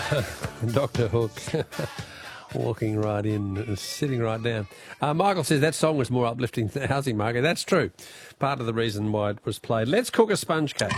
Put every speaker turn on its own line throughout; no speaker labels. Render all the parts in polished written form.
Dr. Hook walking right in, sitting right down. Michael says that song was more uplifting than the housing market. That's true. Part of the reason why it was played. Let's cook a sponge cake.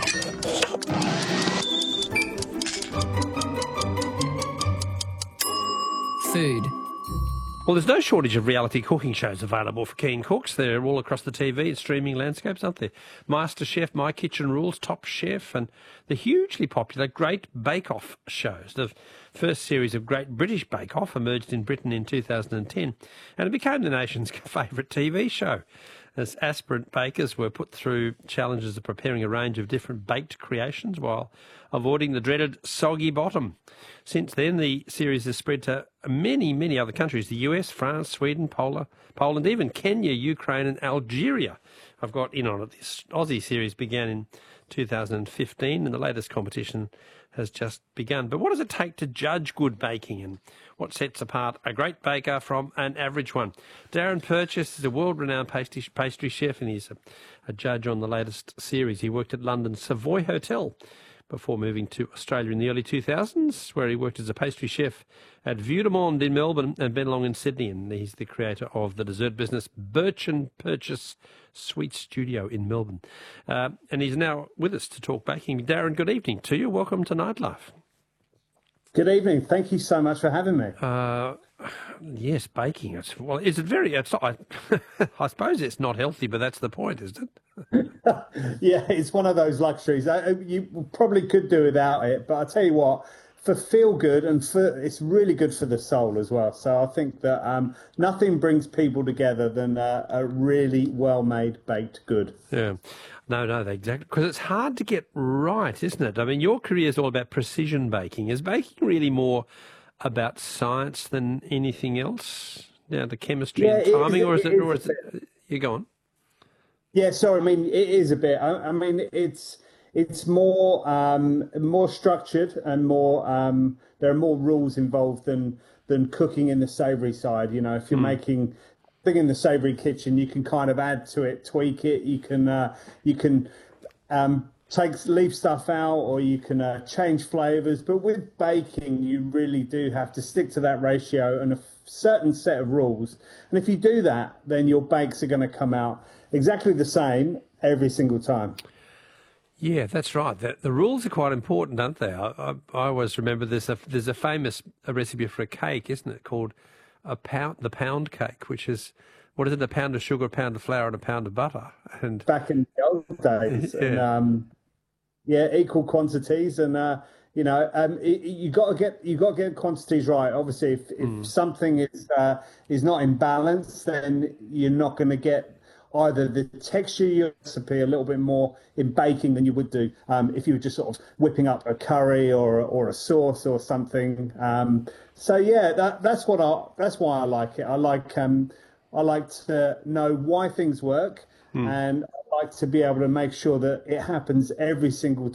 Food.
Well, there's no shortage of reality cooking shows available for keen cooks. They're all across the TV and streaming landscapes, aren't there? MasterChef, My Kitchen Rules, Top Chef, and the hugely popular Great Bake Off shows. The first series of Great British Bake Off emerged in Britain in 2010, and it became the nation's favourite TV show, as aspirant bakers were put through challenges of preparing a range of different baked creations while avoiding the dreaded soggy bottom. Since then, the series has spread to many, many other countries: the US, France, Sweden, Poland, even Kenya, Ukraine and Algeria. I've got in on it. This Aussie series began in 2015 and the latest competition has just begun. But what does it take to judge good baking, and what sets apart a great baker from an average one? Darren Purchase is a world-renowned pastry chef, and he's a judge on the latest series. He worked at London's Savoy Hotel before moving to Australia in the early 2000s, where he worked as a pastry chef at Vue de Monde in Melbourne and Bennelong in Sydney. And he's the creator of the dessert business Birch and Purchase Sweet Studio in Melbourne. And he's now with us to talk baking. Darren, good evening to you. Welcome to Nightlife.
Good evening. Thank you so much for having me.
Yes, baking. Is it very... I suppose it's not healthy, but that's the point, isn't it?
Yeah, it's one of those luxuries. You probably could do without it, but I tell you what, for feel good and it's really good for the soul as well. So I think that nothing brings people together than a really well-made baked good.
Yeah, no, exactly. Because it's hard to get right, isn't it? I mean, your career is all about precision baking. Is baking really more about science than anything else? Yeah, the chemistry and timing, or is it? You go on.
Yeah, sorry. I mean, it is a bit. I mean, it's more structured and more. There are more rules involved than cooking in the savoury side. You know, if you're making thing in the savoury kitchen, you can kind of add to it, tweak it. You can leave stuff out, or you can change flavours. But with baking, you really do have to stick to that ratio and a certain set of rules. And if you do that, then your bakes are going to come out exactly the same every single time.
Yeah, that's right. The rules are quite important, aren't they? I always remember there's a famous recipe for a cake, isn't it, called the pound cake, which is, what is it, a pound of sugar, a pound of flour, and a pound of butter. And
back in the old days,
yeah.
And, equal quantities, and you got to get quantities right. Obviously, if something is not in balance, then you're not going to get either the texture of your recipe a little bit more in baking than you would do if you were just sort of whipping up a curry or a sauce or something. So yeah, that's why I like it. I like to know why things work, and I like to be able to make sure that it happens every single